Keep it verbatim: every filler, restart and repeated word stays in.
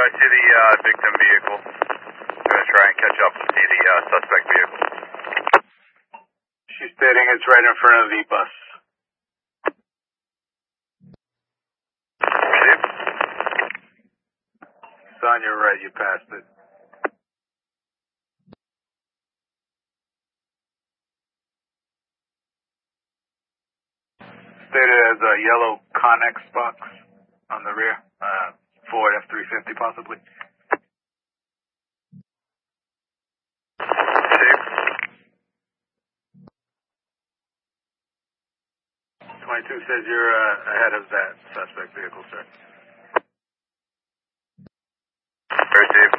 I see the uh, victim vehicle. I'm going to try and catch up and see the uh, suspect vehicle. She's stating it's right in front of the bus. Received. It's on your right, you passed it. Stated as a yellow Connex box on the rear. Uh, Ford F three fifty possibly. twenty-two says you're uh, ahead of that suspect vehicle, sir. Received.